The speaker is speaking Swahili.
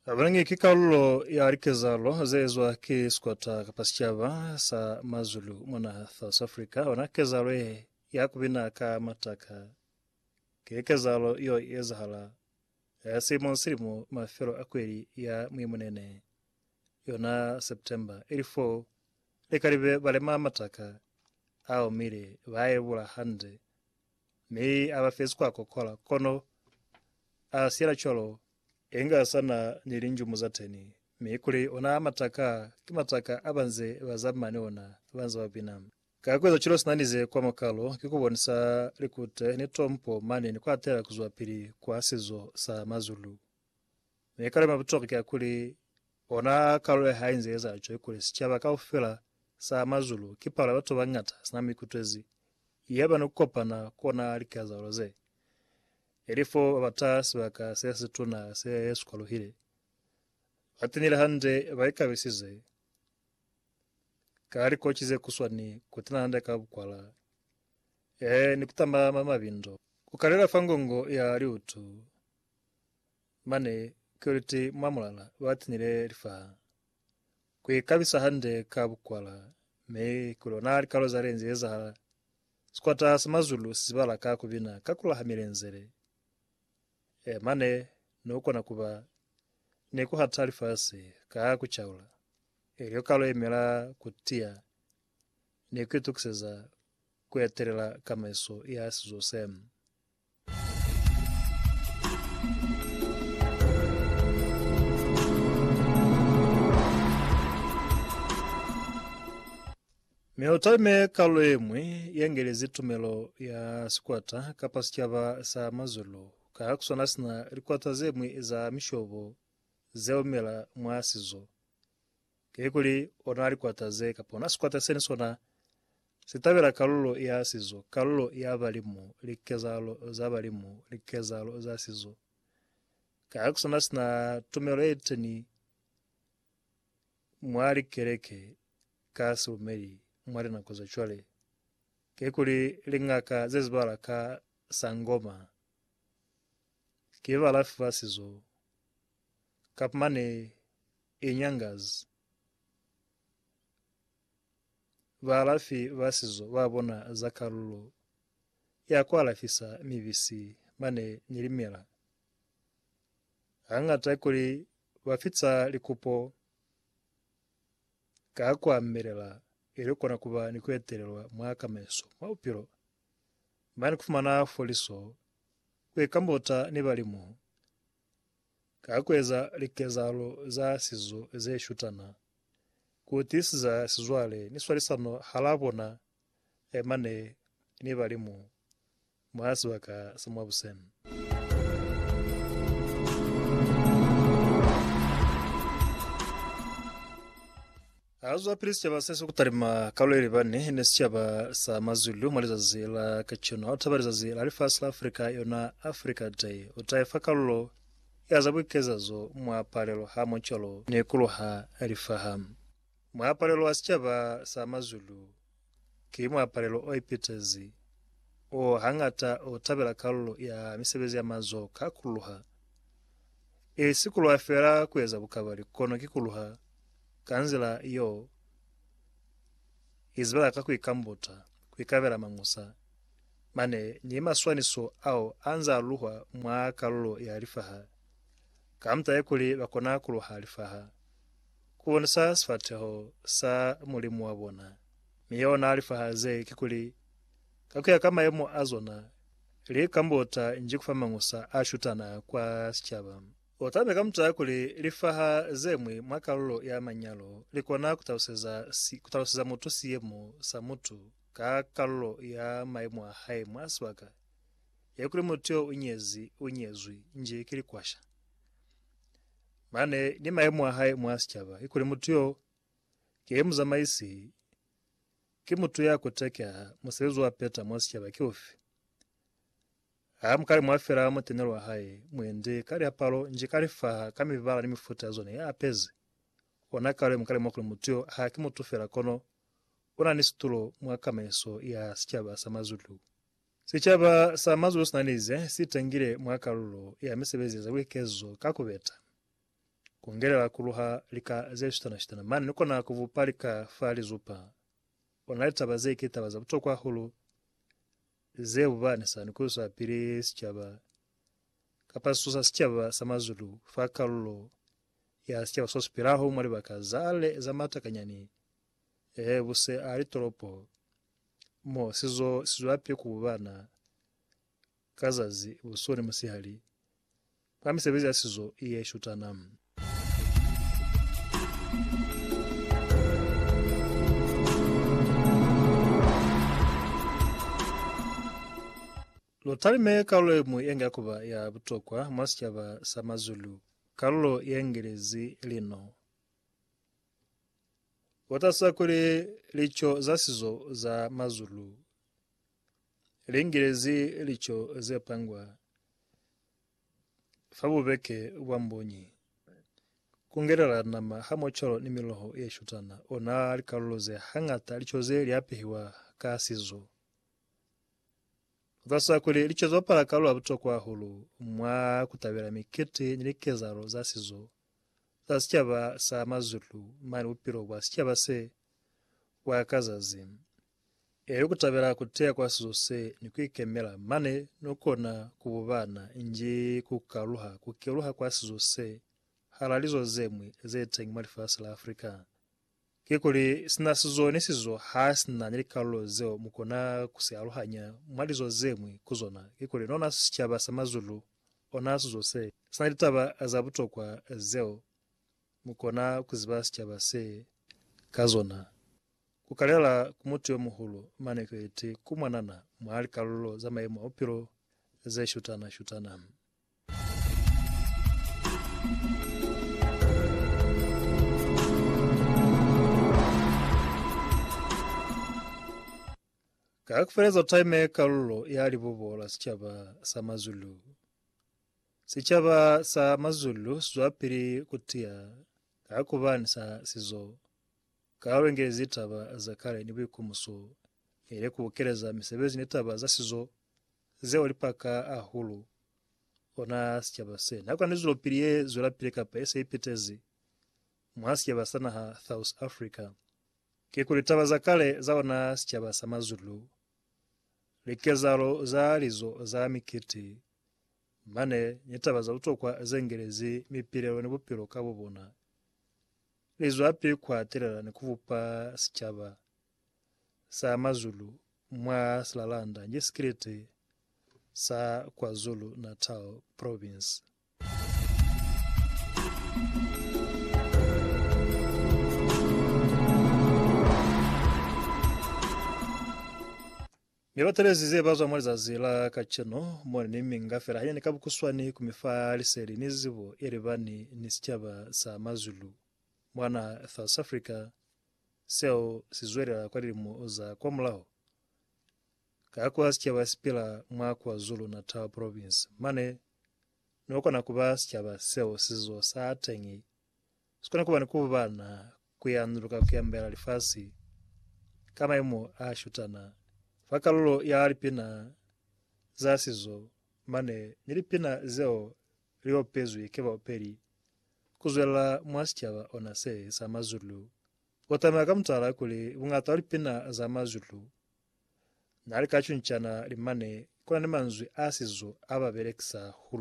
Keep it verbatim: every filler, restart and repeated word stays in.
Abanangi kikalulo ya arikezalo zezwa ki squata kapasichava sa mazulu mwana South Africa wanakezalo e yakubina ka mataka kekezalo yo yezahala ya Simon Sirimo mafero akweri ya mwimunene yona September eighty-four lekaribe balema mataka ao mire vaebula hande me abafesi kwako kola kono asiera cholo enga sana nirinju muzateni mikuli ona mataka kimataka abanze bazamane ona banza babinam kakweza chilo sinanize kwa makalo kikubonisa likute ni tompo mane ni kwatera kuzwa pili kwa sizo sa mazulu mekale mabutoki kya kuli ona kalo hainze za cho kuli sichaba kaufela sa mazulu kipala watu bangata sinami kutwezi yeba nokopana kona likaza roze erifo abatasi baka sese tuna se Yesu kwaluhire atinira hande baikabisize kari kochize kuswani kutina hande kabukwala eh nikutamba mama bindo kukarera fangongo ya riutu mane kuriti mamulala batinire rifa kwikabisa hande kabukwala me kulonari kalo zarenze yeza squata samazulu sibala kakubina kakula hamirenzere e mane nuko nakuba neko hatari fasi ka kuchaula eryo kalo emera kutia nekitukseza kweterera kameso yasizo sem Meotime kalo emwe yengereza itumelo ya squata kapasityava sa mazulu ka kusonasina rikwata zemwe za mishobo zeomela mwasizo kekuli onari kwataze kapona squata senisona sitabera kalulo ya sizo kalulo ya balimu likezalo za balimu likezalo za sizo ka kusonasina tumelo eteni mwari kereke kasumeri mwari nakoza chwale kekuli lingaka zezbala ka sangoma kiva lafi vasizo kapmane inyangas valafi vasizo vabona zakalulo yakwala fisa mivisi mane nilimela angata kuli vafitsa likupo kakwamerela ilikona kuba nikweterelwa mwaka meso maupiro mane kufumana foliso kwekambota nibalimu kakweza likezalo za sizo zeshutana kutisiza sizwale niswalisano halabona emane nibalimu mwasi waka samwabusem Azwa pristi ya basese kutarima kalori bane nesichaba sa mazulu maliza zila kachino otabariza zila alifasla Africa yona Africa Day utaifa kalulo yazabwikeza zo mwapalelo hamoncholo nekuluha alifaham mwapalelo asichaba sa mazulu ki mwapalelo oipitezi o hangata otabela kalulo ya misebezi ya mazo kakuluha e sikuluha fera kweza bukabari kono kikuluha kanzila yo izbala kakuikambota kuikavera mangusa mane ni maswaniso au anza luha mwa kalulo ya alifaha kamta ekuli bakona kuluha alifaha kuonesa sfateho sa mulimu wabona miyona alifaha ze kikuli kakuya kama yemo azona li kambota njikufa mangusa ashutana kwa sichaba Otame kamta kuli lifaha zemwe mwakalulo ya manyalo likona kutauseza si, kutauseza mutu siyemo sa mutu ka kalulo ya maimwa hai mwaswaka ya kuli mutio unyezi unyezwi nje kili kwasha mane ni maimwa hai mwasichaba ikuli mutio kiemu za maisi kimutu ya kutekea musezu wa peta mwasichaba kiofi Amkali mwafira mutenelwa hai mwende kali apalo njikali fa kami vibala nimifuta zone ya apezi ona kale mkali mwakuli mutio hakimutufera kono ona nisitulo mwakameso ya sichaba samazulu sichaba samazulu sinanize sitengire mwakalulo ya misebezi za wikezo kakubeta kungerera kuluha lika zeshutana shutana mani nuko na kuvupalika fali zupa onalita baze ikitabaza buto kwa hulu ze ubane sana kusa piri sichaba kapasusa sichaba samazulu fakalulo ya sichaba sospiraho muri bakazale zamata kanyani eh buse ari toropo mo sizo sizo api kubana kazazi busore musihali kamisebezi asizo iye shutanam Lotalime kalulo mu yenga kuba ya butokwa masichaba samazulu kalulo yengerezi lino watasa kuri licho zasizo za mazulu lingerezi licho zepangwa fabubeke wambonyi kungerera nama hamochoro nimiloho yeshutana ona kalulo ze hangata lichoze lyapihiwa kasizo Thasa kuri licho zopala kalulo abutokwa hulu mwa kutabira mikete nilikezaro zasizo Zasichaba sa mazulu mani upiro wa sichaba se wa kazazi. Eri kutabira kutea kwa sizo se ni kuikemela mane nukona kububana inji kukaluha kukeluha kwa sizo se halalizo zemwe zetengi malifasi la Afrika. Kikuli sina sizo ni sizo hasina nilikalulo zeo mukona kusialuhanya malizo zemwe kuzona. Kikuli nona sichaba sa mazulu ona sizo se. Sanalitaba azabuto kwa zeo mukona kuzibasi chabase kazona kukalela kumuti muhulu manekwete kumwanana mwali kalulo zamayemo opiro ze shutana shutana kakufereza time kalulo yali bubola sichaba samazulu sichaba sa mazulu zwapiri kutia kakubani sa sizo kawengezi taba zakale nibikumuso ere kubukereza misebezi nitaba za sizo ze olipaka ahulu ona sichaba se nakwa nizulo piriye zola pireka pesa ipitezi mwasichaba sana ha South Africa kekulitaba zakale zaona sichaba sa mazulu likezalo za lizo za mikiti mane nitaba za utokwa zengerezi mipirero nibupiro kabubona Lizo api kwa terera ni kuvupa sichaba sa mazulu mwa slalanda njiskiriti sa kwa Zulu Natal province. Mibaterezi ze bazo mwali za zila kacheno mwani nimi ngafera hanya nikabu kuswani kumifa liseri nizibo iribani nisichaba sa mazulu mwana South Africa seo sizwera kwa limu za kwa mlao kakwa sichaba sipila mwa kwa Zulu Natal province mane nuko nakuba sichaba seo sizo saa tengi sikuna kuba nikuba na kuyanduruka kuyambela lifasi kama imo ashutana Fakalulo ya alipina zasizo mane nilipina zeo rio pezu ikeba operi kuzwela mwasichaba onase sa mazulu Watamaka mtala kuli ungata alipina za mazulu na alikachunchana limane kuna nimanzwi asizo aba bereksa hulu